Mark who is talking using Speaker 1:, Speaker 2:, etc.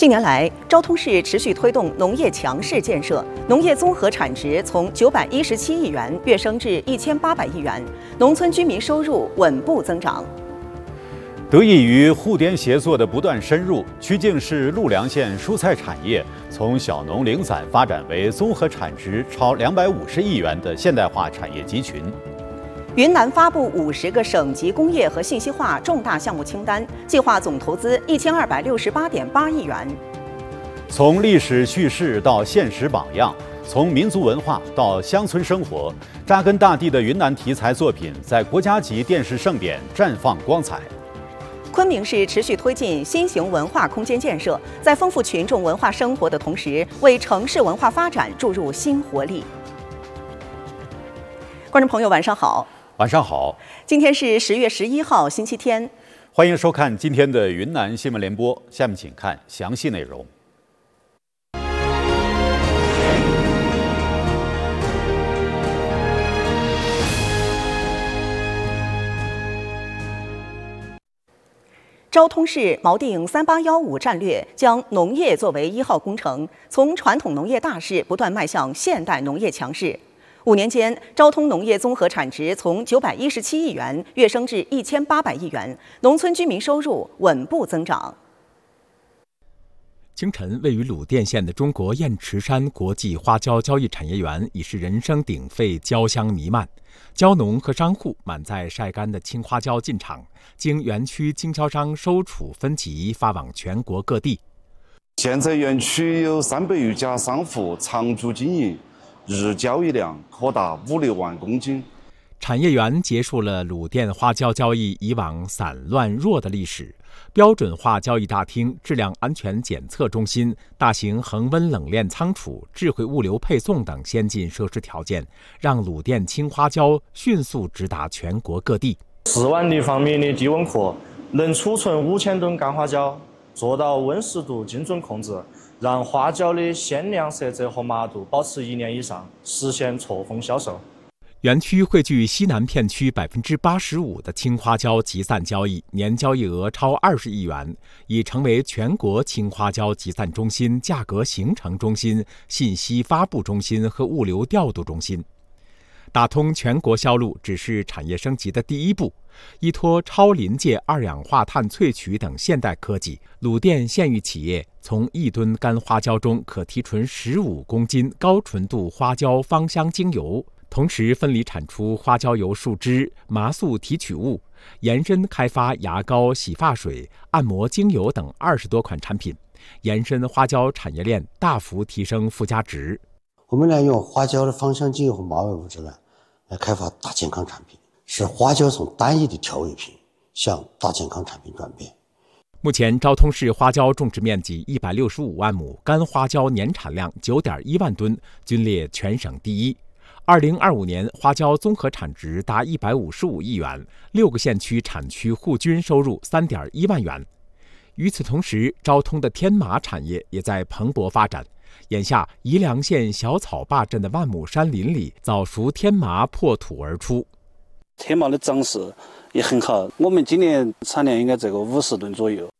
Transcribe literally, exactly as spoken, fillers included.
Speaker 1: 近年来，昭通市持续推动农业强市建设，农业综合产值从九百一十七亿元跃升至一千八百亿元，农村居民收入稳步增长。
Speaker 2: 得益于沪滇协作的不断深入，曲靖市陆良县蔬菜产业从小农零散发展为综合产值超两百五十亿元的现代化产业集群。
Speaker 1: 云南发布五十个省级工业和信息化重大项目清单，计划总投资一千二百六十八点八亿元。
Speaker 2: 从历史叙事到现实榜样，从民族文化到乡村生活，扎根大地的云南题材作品在国家级电视盛典绽放光彩。
Speaker 1: 昆明市持续推进新型文化空间建设，在丰富群众文化生活的同时，为城市文化发展注入新活力。观众朋友，晚上好。
Speaker 2: 晚上好，
Speaker 1: 今天是十月十一号，星期天。
Speaker 2: 欢迎收看今天的云南新闻联播，下面请看详细内容。
Speaker 1: 昭通市锚定三八幺五战略，将农业作为一号工程，从传统农业大市不断迈向现代农业强市。五年间，昭通农业综合产值从九百一十七亿元跃升至一千八百亿元，农村居民收入稳步增长。
Speaker 3: 清晨，位于鲁甸县的中国雁池山国际花椒交易产业园已是人声鼎沸，椒香弥漫。椒农和商户满载晒干的青花椒进场，经园区经销商收储分级，发往全国各地。
Speaker 4: 现在园区有三百余家商户常驻经营，日交易量可达五六万公斤。
Speaker 3: 产业园结束了鲁甸花椒交易以往散乱弱的历史。标准化交易大厅、质量安全检测中心、大型恒温冷链仓储、智慧物流配送等先进设施条件，让鲁甸青花椒迅速直达全国各地。
Speaker 5: 四万立方米的低温库能储存五千吨干花椒，做到温湿度精准控制，让花椒的鲜亮、色泽和麻度保持一年以上，实现错峰销售。
Speaker 3: 园区汇聚西南片区百分之八十五的青花椒集散交易，年交易额超二十亿元，已成为全国青花椒集散中心、价格形成中心、信息发布中心和物流调度中心。打通全国销路只是产业升级的第一步，依托超临界二氧化碳萃取等现代科技，鲁甸县域企业从一吨干花椒中可提纯十五公斤高纯度花椒芳香精油。同时分离产出花椒油树脂、麻素提取物，延伸开发牙膏、洗发水、按摩精油等二十多款产品，延伸花椒产业链，大幅提升附加值。
Speaker 6: 我们呢用花椒的芳香精油和麻味物质呢来开发大健康产品，使花椒从单一的调味品向大健康产品转变。
Speaker 3: 目前，昭通市花椒种植面积一百六十五万亩，干花椒年产量九点一万吨，均列全省第一。二零二五年，花椒综合产值达一百五十五亿元，六个县区产区户均收入三点一万元。与此同时，昭通的天麻产业也在蓬勃发展。眼下，宜良县小草坝镇的万亩山林里，早熟天麻破土而出。
Speaker 7: 天麻的长势也很好，我们今年产量应该这个五十吨左右。